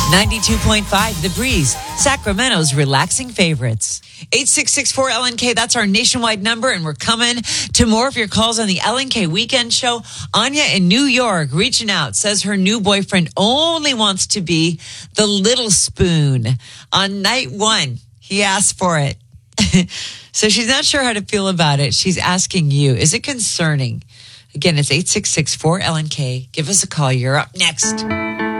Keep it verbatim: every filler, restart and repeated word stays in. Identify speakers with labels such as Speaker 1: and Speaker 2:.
Speaker 1: ninety-two point five The Breeze, Sacramento's relaxing favorites. eight six six four L N K, that's our nationwide number, and we're coming to more of your calls on the L N K Weekend Show. Anya in New York reaching out, says her new boyfriend only wants to be the little spoon. On night one, he asked for it. So she's not sure how to feel about it. She's asking you, is it concerning? Again, it's eight six six four L N K. Give us a call. You're up next.